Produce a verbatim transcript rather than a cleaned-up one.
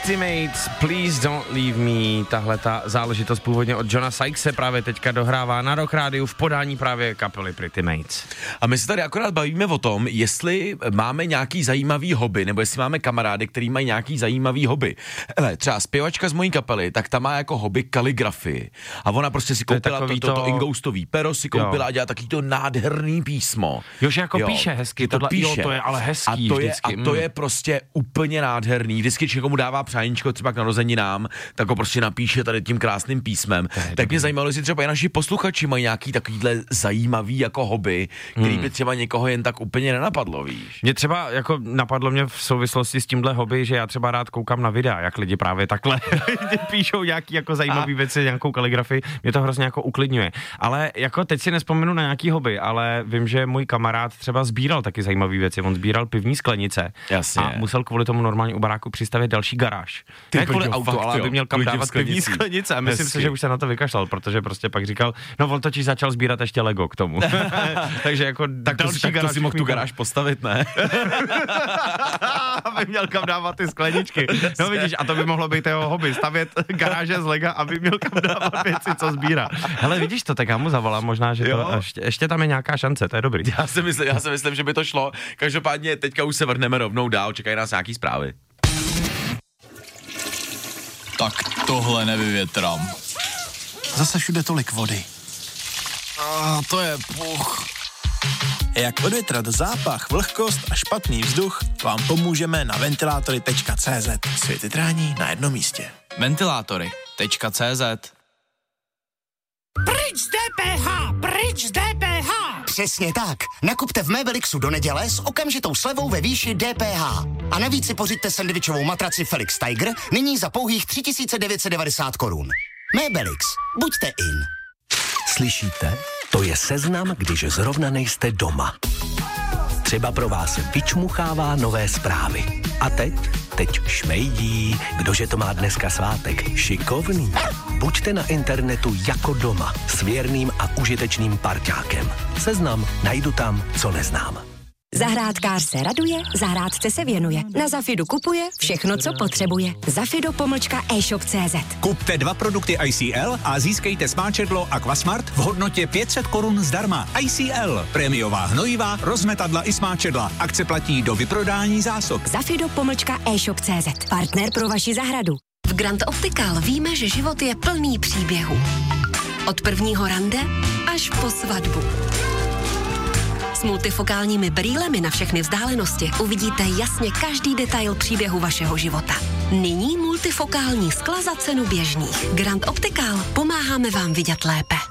Pretty Mates, Please Don't Leave Me, tahle ta záležitost původně od Johna Sykese právě teďka dohrává na Rock Rádiu v podání právě kapely Pretty Mates. A my se tady akorát bavíme o tom, jestli máme nějaký zajímavý hobby, nebo jestli máme kamarády, který mají nějaký zajímavý hobby. Hele, třeba zpěvačka z mojí kapely, tak ta má jako hobby kaligrafii. A ona prostě si koupila to, to, to, to ingoustový pero, si koupila jo. a dělá taky to nádherný písmo. Jo, že jako jo. píše hezky, to tohle, píše. Jo, to je ale hezký a to je, vždycky. A to je prostě úplně nádherný. Vždycky, když někomu dává přáníčko třeba k narozeninám, tak ho prostě napíše tady tím krásným písmem. Tak dobrý. Mě zajímalo, jestli třeba i naši posluchači mají nějaký takovýhle zajímavý jako hobby, který hmm. by třeba někoho jen tak úplně nenapadlo, víš. Mě třeba jako napadlo mě v souvislosti s tímhle hobby, že já třeba rád koukám na videa, jak lidi právě takhle píšou nějaký jako zajímavý a... věci, nějakou kaligrafii, mě to hrozně jako uklidňuje. Ale jako teď si nespomenu na nějaký hobby, ale vím, že můj kamarád třeba sbíral taky zajímavý věci, on sbíral pivní sklenice. Jasně. A musel kvůli tomu normálně u baráku přistavět další garáž. Ne kvůli autu, fakt, ale aby měl kam dávat pivní sklenice. A myslím si, že už se na to vykašlal, protože prostě pak říkal, no on totiž začal sbírat ještě Lego k tomu. Takže jako tak další si, garáž si mohl tu garáž postavit, ne? Aby měl kam dávat ty skleničky. No vidíš, a to by mohlo být jeho hobby, stavět garáže z Lega, aby měl kam dávat věci, co sbírá. Hele, vidíš to, tak já mu zavolám, možná, že to ještě, ještě tam je nějaká šance, to je dobrý. Já si myslím, já si myslím, že by to šlo. Každopádně teďka už se vrhneme rovnou dál, čekají nás nějaký zprávy. Tak tohle nevyvětrám. Zase všude tolik vody. A to je puch. Jak odvětrat zápach, vlhkost a špatný vzduch, vám pomůžeme na ventilátory tečka cé zet. Světytrání na jednom místě. ventilátory tečka cé zet. Pryč z dé pé há! Pryč z dé pé há! Přesně tak. Nakupte v Mébelixu do neděle s okamžitou slevou ve výši dé pé há. A navíc si pořiďte sendvičovou matraci Felix Tiger nyní za pouhých tři tisíce devět set devadesát korun. Mébelix. Buďte in. Slyšíte? To je seznam, když zrovna nejste doma. Třeba pro vás vyčmuchává nové zprávy. A teď? Teď šmejdí. Kdože to má dneska svátek? Šikovný. Buďte na internetu jako doma. S věrným a užitečným parťákem. Seznam najdu tam, co neznám. Zahrádkář se raduje, zahrádce se věnuje. Na Zafidu kupuje všechno, co potřebuje. Zafido pomlčka e-shop tečka cé zet. Kupte dva produkty í cé el a získejte smáčedlo Aquasmart v hodnotě pět set korun zdarma. í cé el, prémiová hnojivá, rozmetadla i smáčedla. Akce platí do vyprodání zásob. Zafido pomlčka e-shop tečka cé zet. Partner pro vaši zahradu. V Grand Optical víme, že život je plný příběhů. Od prvního rande až po svatbu. S multifokálními brýlemi na všechny vzdálenosti uvidíte jasně každý detail příběhu vašeho života. Nyní multifokální skla za cenu běžných. Grand Optical. Pomáháme vám vidět lépe.